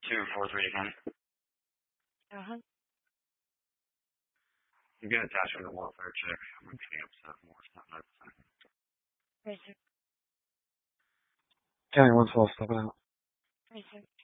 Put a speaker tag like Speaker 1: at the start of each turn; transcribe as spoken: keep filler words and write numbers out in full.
Speaker 1: two four three again.
Speaker 2: Uh-huh.
Speaker 1: I'm getting attached with a welfare check. I'm getting upset more. It's not my time.
Speaker 2: Right, sir.
Speaker 3: County one twelve, stepping out.
Speaker 2: Right, sir.